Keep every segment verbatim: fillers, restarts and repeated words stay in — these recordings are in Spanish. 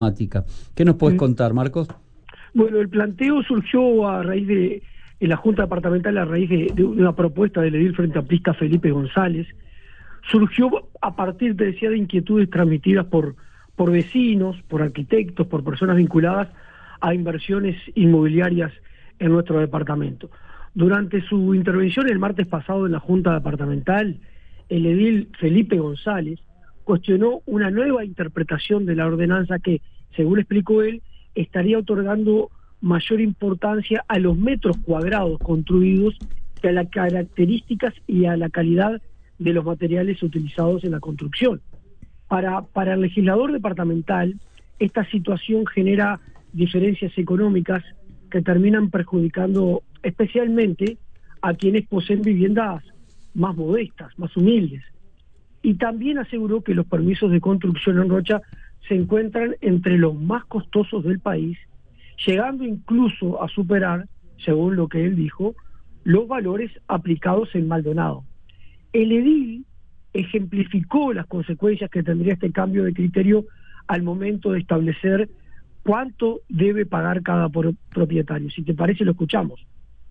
¿Qué nos podés contar, Marcos? Bueno, el planteo surgió a raíz de, en la Junta Departamental, a raíz de, de una propuesta del edil frente amplista Felipe González. Surgió a partir, te decía, de inquietudes transmitidas por, por vecinos, por arquitectos, por personas vinculadas a inversiones inmobiliarias en nuestro departamento. Durante su intervención el martes pasado en la Junta Departamental, el edil Felipe González cuestionó una nueva interpretación de la ordenanza que, según explicó él, estaría otorgando mayor importancia a los metros cuadrados construidos que a las características y a la calidad de los materiales utilizados en la construcción. Para, para el legislador departamental, esta situación genera diferencias económicas que terminan perjudicando especialmente a quienes poseen viviendas más modestas, más humildes. Y también aseguró que los permisos de construcción en Rocha se encuentran entre los más costosos del país, llegando incluso a superar, según lo que él dijo, los valores aplicados en Maldonado. El edil ejemplificó las consecuencias que tendría este cambio de criterio al momento de establecer cuánto debe pagar cada propietario. Si te parece, lo escuchamos.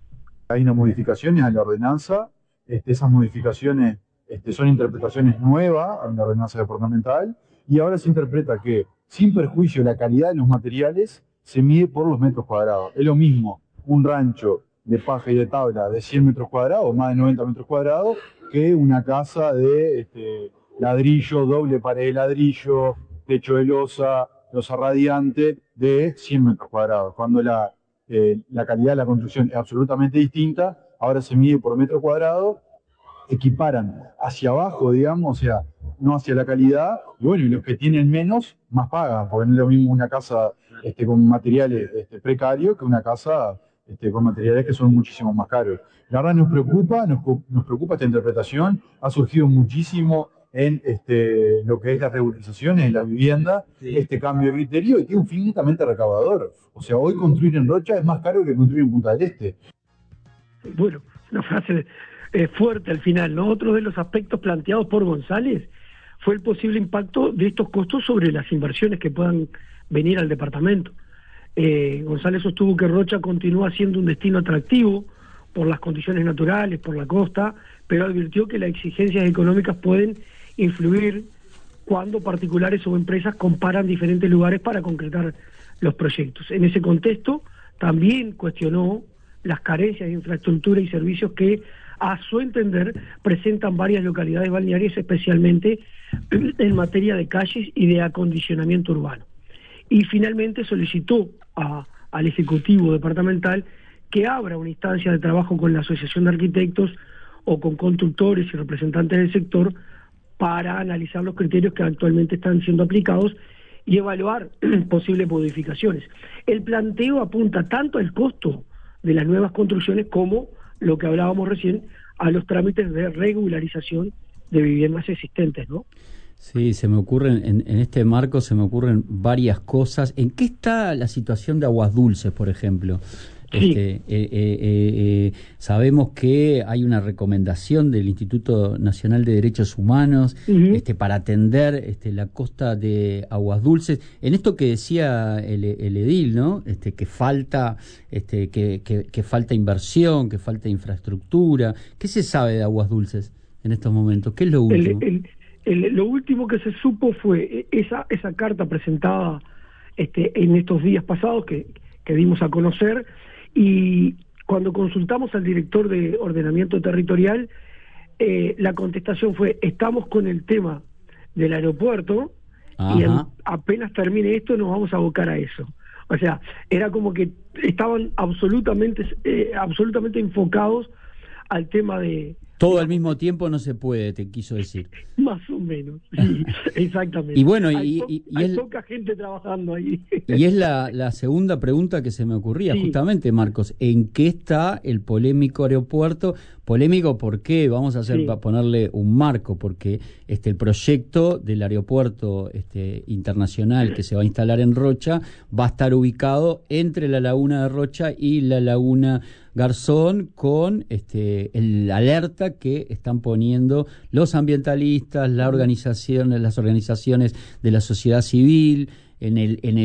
Hay unas modificaciones a la ordenanza, este, esas modificaciones este, son interpretaciones nuevas a la ordenanza departamental, y ahora se interpreta que, sin perjuicio de la calidad de los materiales, se mide por los metros cuadrados. Es lo mismo un rancho de paja y de tabla de cien metros cuadrados, más de noventa metros cuadrados, que una casa de este, ladrillo, doble pared de ladrillo, techo de losa, losa radiante, de cien metros cuadrados. Cuando la, eh, la calidad de la construcción es absolutamente distinta, ahora se mide por metro cuadrado, equiparan hacia abajo, digamos, o sea, no hacia la calidad, y bueno, y los que tienen menos, más pagan, porque no es lo mismo una casa este, con materiales este, precarios que una casa este, con materiales que son muchísimo más caros. La verdad nos preocupa, nos, nos preocupa esta interpretación, ha surgido muchísimo en este, lo que es las regularizaciones en la vivienda, sí. Este cambio de criterio, y tiene un fin netamente recaudador. O sea, hoy construir en Rocha es más caro que construir en Punta del Este. Bueno, una frase eh, fuerte al final, ¿no? Otro de los aspectos planteados por González fue el posible impacto de estos costos sobre las inversiones que puedan venir al departamento. Eh, González sostuvo que Rocha continúa siendo un destino atractivo por las condiciones naturales, por la costa, pero advirtió que las exigencias económicas pueden influir cuando particulares o empresas comparan diferentes lugares para concretar los proyectos. En ese contexto, también cuestionó las carencias de infraestructura y servicios que, a su entender, presentan varias localidades balnearias, especialmente en materia de calles y de acondicionamiento urbano. Y finalmente solicitó a, al Ejecutivo Departamental que abra una instancia de trabajo con la Asociación de Arquitectos o con constructores y representantes del sector para analizar los criterios que actualmente están siendo aplicados y evaluar posibles modificaciones. El planteo apunta tanto al costo de las nuevas construcciones como, lo que hablábamos recién, a los trámites de regularización de viviendas existentes, ¿no? Sí, se me ocurren, en, en este marco se me ocurren varias cosas. ¿En qué está la situación de Aguas Dulces, por ejemplo? Sí. Este, eh, eh, eh, sabemos que hay una recomendación del Instituto Nacional de Derechos Humanos uh-huh. este, para atender este, la costa de Aguas Dulces. En esto que decía el, el edil, ¿no? Este, que falta, este, que, que, que falta inversión, que falta infraestructura. ¿Qué se sabe de Aguas Dulces en estos momentos? ¿Qué es lo último? El, el, el, lo último que se supo fue esa, esa carta presentada este, en estos días pasados que, que dimos a conocer. Y cuando consultamos al director de ordenamiento territorial, eh, la contestación fue: estamos con el tema del aeropuerto. Ajá. Y en, apenas termine esto nos vamos a abocar a eso. O sea, era como que estaban absolutamente, eh, absolutamente enfocados al tema de... Todo al mismo tiempo no se puede, te quiso decir. Más o menos, sí, exactamente. Y bueno, hay, y, po y, y hay es, poca gente trabajando ahí. Y es la, la segunda pregunta que se me ocurría, sí. Justamente, Marcos, ¿en qué está el polémico aeropuerto? Polémico, ¿por qué? Vamos a hacer, sí. para ponerle un marco, porque este el proyecto del aeropuerto este, internacional que se va a instalar en Rocha va a estar ubicado entre la laguna de Rocha y la laguna Garzón, con este el alerta que están poniendo los ambientalistas, la organización, las organizaciones de la sociedad civil, en el en el